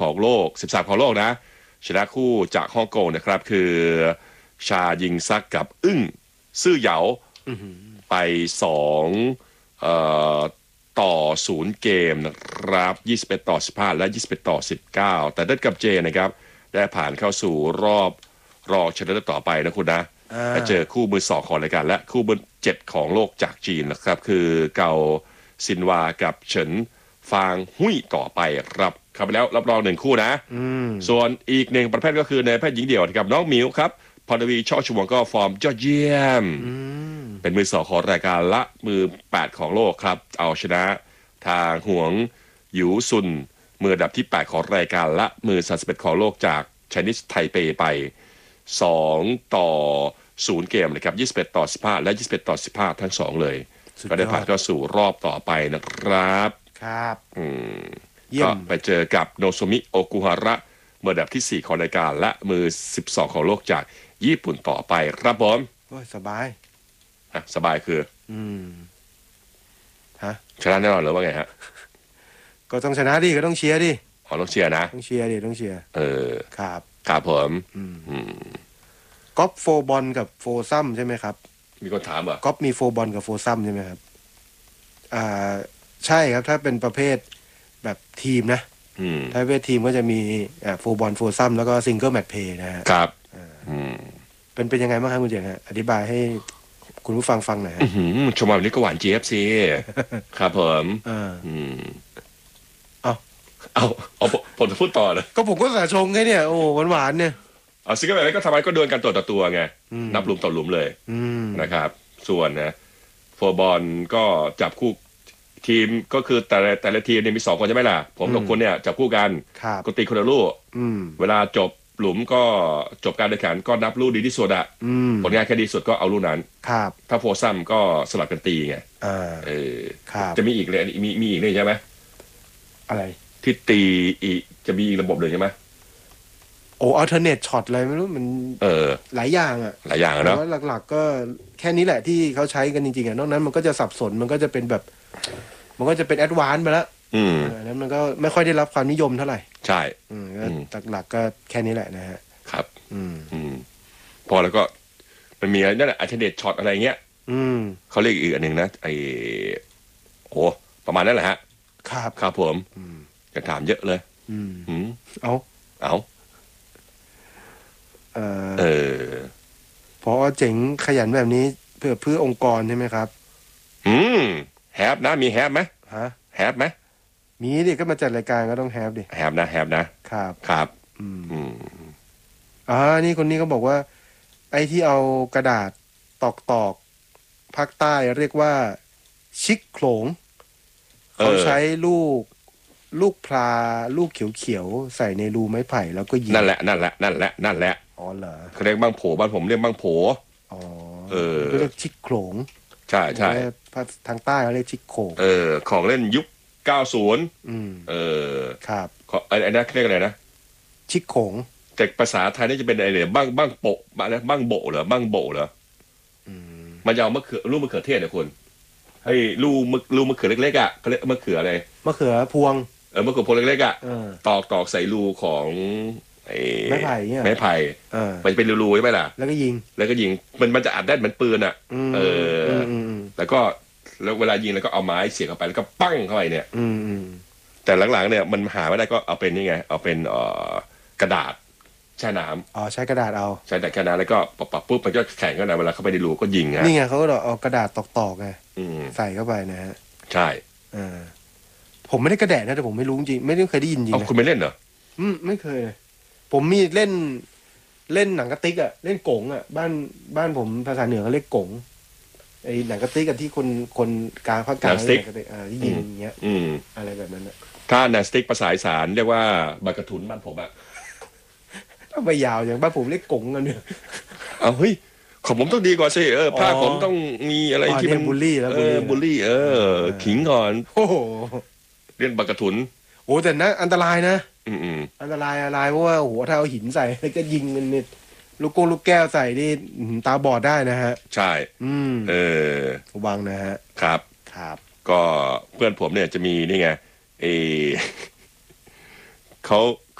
ของโลก13ของโลกนะชนะคู่จากฮ่องกงนะครับคือชายิงซักกับซื่อเหยาไป2เอ่อต่อ0เกมนะครับ21-15และ21-19แต่เดดกับเจนะครับได้ผ่านเข้าสู่รอบรองชนะเลิศต่อไปนะคุณนะจะเจอคู่มือ2ของรายการและคู่มือ7ของโลกจากจีนนะครับคือเกาซินวากับเฉินฟางหุ้ยต่อไปครับเข้าไปแล้วรับรอง1คู่นะส่วนอีกหนึ่งประเภทก็คือในประเภทหญิงเดี่ยวกับน้องหมิวครับพรวีช่อชวงก็ฟอร์มยอดเยี่ยมเป็นมือ2ของรายการละมือ8ของโลกครับเอาชนะทางหวงหยูซุนมืออันดับที่8ของรายการละมือ31ของโลกจากไชนีสไทเปไป2-0เกมนะครับ21-15และ21-15ทั้ง2เลยก็ได้ผ่านเข้าสู่รอบต่อไปนะครับครับก็ไปเจอกับโนโซมิโอกุฮาระมืออันดับที่4ของรายการและมือ12ของโลกจากญี่ปุ่นต่อไปครับผมสบายสบายคือฮะชนะแน่นอนหรือว่าไงฮะก็ต้องชนะดิก็ต้องเชียร์ดิต้องเชียร์นะต้องเชียร์ดิต้องเชียร์ครับครับผมก๊อปโฟบอลกับโฟซัมใช่ไหมครับมีคนถามเหรอก๊อปมีโฟบอลกับโฟซัมใช่ไหมครับใช่ครับถ้าเป็นประเภทแบบทีมนะถ้าประเภททีมก็จะมีโฟบอลโฟซัมแล้วก็ซิงเกิลแมตช์เพย์นะฮะครับเป็นยังไงบ้างครับคุณเจงฮะอธิบายให้คุณผู้ฟังฟังหน่อยชมมาแบบนี้ก็หวานเจี๊ยบสิครับผมเอาผมจะพูดต่อเลยก็ผมก็สาชงแค่เนี่ยโอ้หวานเนี่ยเอาซิงเกิลแมตช์ก็ทำไมก็ดวลกันตัวต่อตัวไงนับหลุมต่อหลุมเลยนะครับส่วนนะโฟบอลก็จับคู่ทีมก็คือแต่ละทีมเนี่ยมี2คนใช่ไหมล่ะผมกับคุณเนี่ยจับคู่กันก็ตีคนละลูกเวลาจบหลุมก็จบการแข่งขันก็นับลูกดีที่สุดอะผลงานแค่ดีสุดก็เอาลูกนั้นถ้าโฟซัมก็สลับกันตีไงจะมีอีกเลยมีอีกเลยใช่ไหมอะไรที่ตีอีกจะมีอีกระบบเลยใช่ไหมโอ้อัลเทอร์เนทช็อตอะไรไม่รู้มันหลายอย่างอะหลายอย่างเนาะแต่ว่าหลักๆก็แค่นี้แหละที่เขาใช้กันจริงๆอะนอกนั้นมันก็จะสับสนมันก็จะเป็นแบบมันก็จะเป็นแอดวานซ์ไปแล้วนั้นมันก็ไม่ค่อยได้รับความนิยมเท่าไหร่ใช่หลักๆก็แค่นี้แหละนะฮะครับพอแล้วก็มันมีนั่นแหละอัลเทอร์เนทช็อตอะไรเงี้ยเขาเรียกอีกอันหนึ่งนะโอ้ประมาณนั้นแหละฮะครับผมจะถามเยอะเลยเอาพอเจ๋งขยันแบบนี้เพื่อองค์กรใช่ไหมครับแฮปนะมีแฮปไหมแฮปไหมมีดิก็มาจัดรายการก็ต้องแฮปดิแฮปนะครับครับนี่คนนี้ก็บอกว่าไอ้ที่เอากระดาษตอกภาคใต้เรียกว่าชิกโขลงเขาใช้ลูกพลาลูกเขียวๆใส่ในรูไม้ไผ่แล้วก็ยิงนั่นแหละอ๋อเหรอเขาเรียกบ้างโผบ้านผมเรียกบ้างโผเรียกชิกโขลงใช่ทางใต้เขาเรียกชิกโขลงของเล่นยุค90 ครับไอ้นั่นเรียกอะไรนะชิกโขลงแต่ภาษาไทยนี่จะเป็นอะไรเนี่ยบ้างโปะบ้างโบเหรอบ้างโบเหรอมันจะเอาลูกมะเขือเทศเนี่ยคุณให้ลูกมะเขือเล็กๆอ่ะเขาเรียกมะเขืออะไรมะเขือพวงมะเขือพวงเล็กๆอ่ะตอกใส่รูของไม้ไผ่เนี่ยไม้ไผ่มันจะเป็นรูๆใช่ไหมล่ะแล้วก็ยิงมันจะอัดได้เหมือนปืนอ่ะแล้วก็เวลายิงแล้วก็เอาไม้เสียบเข้าไปแล้วก็ปั้งเข้าไปเนี่ยแต่หลังๆเนี่ยมันหาไม่ได้ก็เอาเป็นนี่ไงเอาเป็นกระดาษแช่น้ำใช้กระดาษใช้แต่กระดาษแล้วก็ปับปุ๊บมันก็แข็งก็นะเวลาเข้าไปในรูก็ยิงไงนี่ไงเขาก็เอากระดาษตอกไงใส่เข้าไปนะฮะใช่ผมไม่ได้กระแดะนะแต่ผมไม่รู้จริงไม่ได้เคยได้ยินจริงคุณไม่เล่นเหรอไม่เคยเลยผมมีเล่นหนังกระติกอะเล่นกงอะบ้านผมภาษาเหนือเขาเรียกกงไอ้หนังกระติกกับที่คนกลางภาคกลางเรียกที่ยิงอย่างเงี้ยอะไรแบบนั้นอะถ้าหนังสติ๊กภาษาอีสานเรียกว่าบากระทุนบ้านผมอะถ้าใบยาวอย่างบ้านผมเรียกกงกันเนี่ยเฮ้ยของผมต้องดีกว่าสิภาคผมต้องมีอะไรที่มันบูลลี่แล้วบูลลี่ขิงก่อนโอ้โหเรียกบากระทุนโอ้แต่นะอันตรายนะอันตรายอะไรเพราะว่าโหถ้าเอาหินใส่แล้วก็ยิงมันเนี่ยลูกแก้วใส่นี่ตาบอดได้นะฮะใช่ระวังนะฮะครับก็เพื่อนผมเนี่ยจะมีนี่ไงเขา